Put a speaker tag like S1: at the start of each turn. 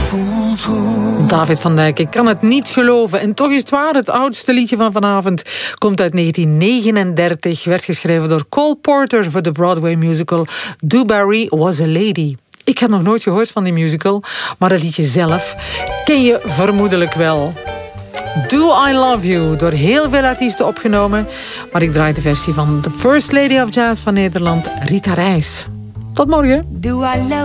S1: voelt hoe.
S2: David van Dijk, ik kan het niet geloven. En toch is het waar, het oudste liedje van vanavond komt uit 1939. Werd geschreven door Cole Porter voor de Broadway musical Do Barry Was a Lady. Ik had nog nooit gehoord van die musical, maar het liedje zelf ken je vermoedelijk wel. Do I Love You, door heel veel artiesten opgenomen. Maar ik draai de versie van de First Lady of Jazz van Nederland, Rita Reis. Tot morgen.
S3: Do I love